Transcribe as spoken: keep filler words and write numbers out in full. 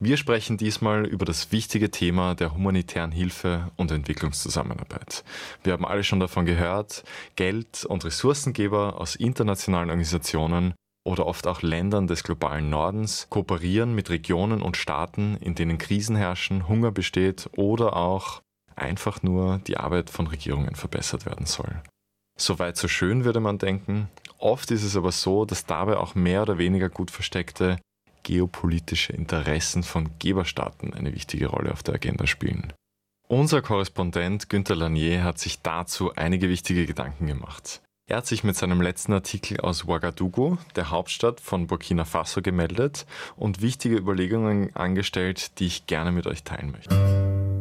Wir sprechen diesmal über das wichtige Thema der humanitären Hilfe und Entwicklungszusammenarbeit. Wir haben alle schon davon gehört, Geld- und Ressourcengeber aus internationalen Organisationen oder oft auch Ländern des globalen Nordens kooperieren mit Regionen und Staaten, in denen Krisen herrschen, Hunger besteht oder auch einfach nur die Arbeit von Regierungen verbessert werden soll. Soweit so schön, würde man denken. Oft ist es aber so, dass dabei auch mehr oder weniger gut versteckte geopolitische Interessen von Geberstaaten eine wichtige Rolle auf der Agenda spielen. Unser Korrespondent Günther Lanier hat sich dazu einige wichtige Gedanken gemacht. Er hat sich mit seinem letzten Artikel aus Ouagadougou, der Hauptstadt von Burkina Faso, gemeldet und wichtige Überlegungen angestellt, die ich gerne mit euch teilen möchte.